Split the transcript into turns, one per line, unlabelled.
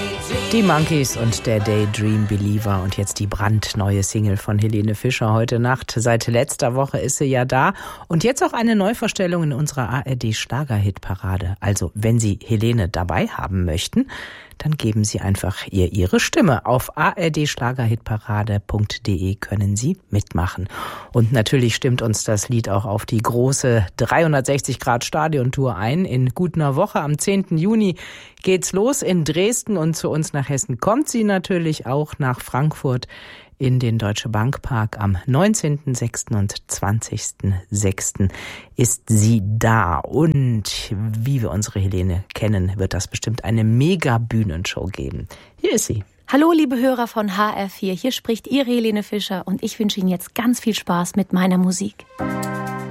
Die Monkeys und der Daydream Believer und jetzt die brandneue Single von Helene Fischer heute Nacht. Seit letzter Woche ist sie ja da und jetzt auch eine Neuvorstellung in unserer ARD Schlagerhitparade. Also wenn Sie Helene dabei haben möchten, dann geben Sie einfach ihr Ihre Stimme. Auf ardschlagerhitparade.de können Sie mitmachen. Und natürlich stimmt uns das Lied auch auf die große 360-Grad-Stadiontour ein. In gut einer Woche, am 10. Juni, geht's los in Dresden und zu uns nach Hessen kommt sie natürlich auch nach Frankfurt in den Deutsche Bank Park. Am 19.06. und 20.06. ist sie da. Und wie wir unsere Helene kennen, wird das bestimmt eine Mega-Bühnenshow geben. Hier ist sie.
Hallo liebe Hörer von HR4, hier spricht Ihre Helene Fischer und ich wünsche Ihnen jetzt ganz viel Spaß mit meiner Musik.